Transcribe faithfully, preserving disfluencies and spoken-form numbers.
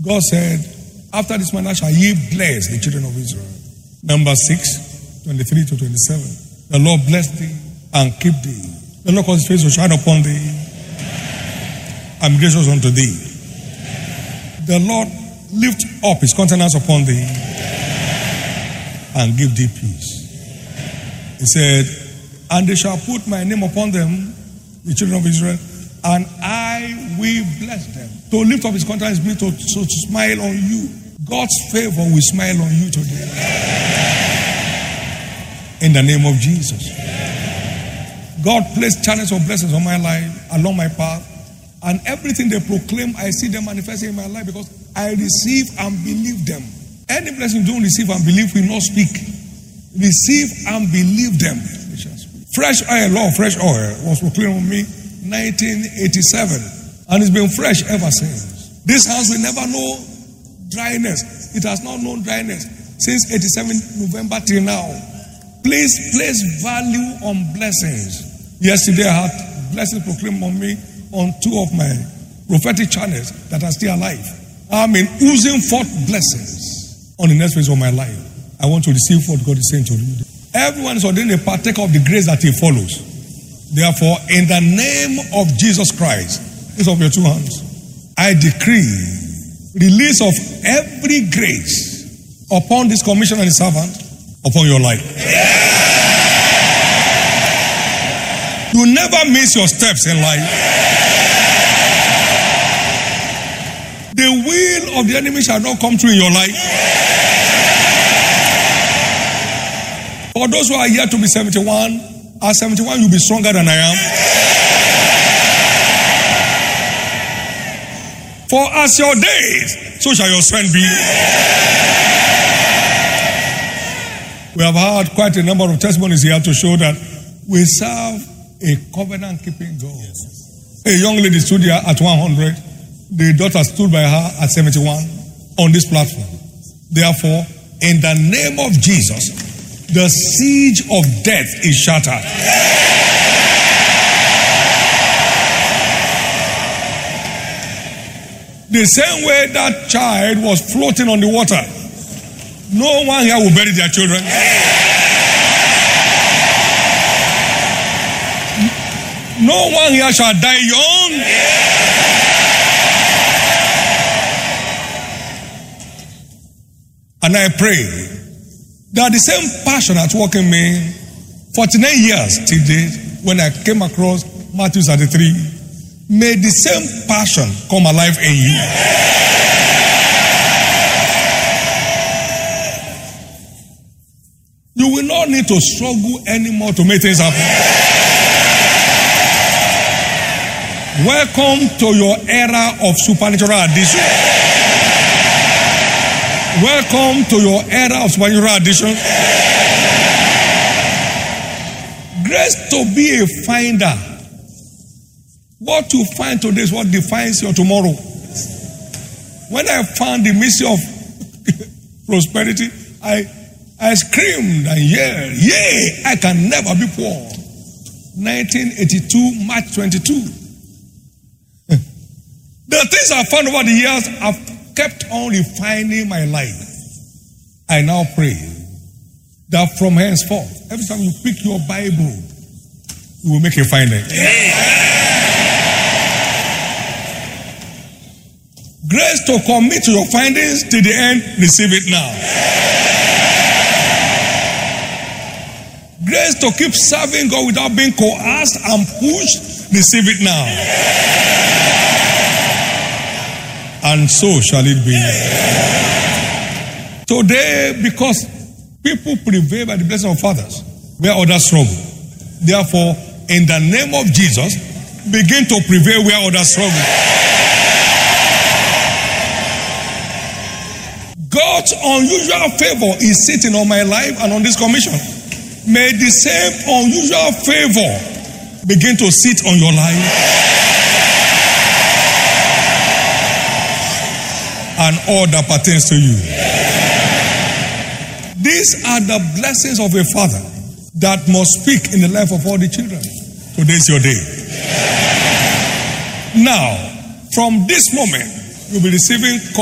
God said, after this manner shall ye bless the children of Israel. Number six, twenty-three to twenty-seven. The Lord bless thee and keep thee. The Lord cause his face to shine upon thee and be gracious unto thee. The Lord lift up his countenance upon thee and give thee peace. He said, and they shall put my name upon them, the children of Israel, and I will bless them. To lift up his countenance means to, so to smile on you. God's favor will smile on you today. In the name of Jesus. God placed channels of blessings on my life, along my path, and everything they proclaim, I see them manifesting in my life because I receive and believe them. Any blessing you don't receive and believe will not speak. Receive and believe them. Fresh oil, Lord, fresh oil was proclaimed on me nineteen eighty-seven, and it's been fresh ever since. This house will never know dryness. It has not known dryness since eighty-seven November till now. Please place value on blessings. Yesterday I had blessings proclaimed on me on two of my prophetic channels that are still alive. I'm in oozing forth blessings on the next phase of my life. I want to receive what God is saying to you. Everyone is ordained a partaker of the grace that he follows. Therefore, in the name of Jesus Christ, raise up your two hands. I decree release of every grace upon this commission and his servant upon your life. You never miss your steps in life. The will of the enemy shall not come true in your life. For those who are yet to be seventy-one, at seventy-one you'll be stronger than I am. For as your days, so shall your strength be. We have had quite a number of testimonies here to show that we serve a covenant-keeping God. Yes. A young lady stood here at one hundred. The daughter stood by her at seventy-one on this platform. Therefore, in the name of Jesus, the siege of death is shattered. The same way that child was floating on the water, no one here will bury their children. No one here shall die young. And I pray that the same passion at work in me forty-nine years till date, when I came across Matthew thirty-three, may the same passion come alive in you. You will not need to struggle anymore to make things happen. Welcome to your era of supernatural addition. Welcome to your era of supernatural addition. Grace to be a finder. What you find today is what defines your tomorrow. When I found the mystery of prosperity, I I screamed and yelled, yay, I can never be poor. nineteen eighty-two, March twenty-second. The things I found over the years have kept on refining my life. I now pray that from henceforth, every time you pick your Bible, you will make a finding. Grace to commit to your findings till the end, receive it now. Grace to keep serving God without being coerced and pushed, receive it now. And so shall it be. Today, because people prevail by the blessing of fathers, where others struggle. Therefore, in the name of Jesus, begin to prevail where others struggle. God's unusual favor is sitting on my life and on this commission. May the same unusual favor begin to sit on your life and all that pertains to you. These are the blessings of a father that must speak in the life of all the children. Today is your day. Now, from this moment, you'll be receiving